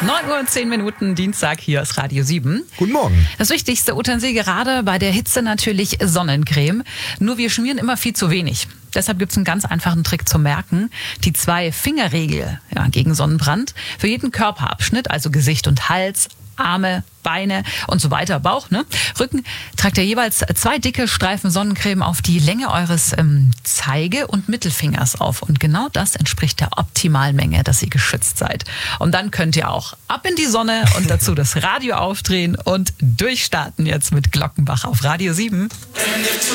9:10 Dienstag, hier ist Radio 7. Guten Morgen. Das wichtigste Utensil gerade bei der Hitze natürlich Sonnencreme. Nur wir schmieren immer viel zu wenig. Deshalb gibt es einen ganz einfachen Trick zu merken. Die 2-Finger-Regel gegen Sonnenbrand. Für jeden Körperabschnitt, also Gesicht und Hals, Arme, Beine und so weiter, Bauch, Rücken, tragt ihr jeweils 2 dicke Streifen Sonnencreme auf die Länge eures Zeige- und Mittelfingers auf. Und genau das entspricht der optimalen Menge, dass ihr geschützt seid. Und dann könnt ihr auch ab in die Sonne und dazu das Radio aufdrehen und durchstarten jetzt mit Glockenbach auf Radio 7.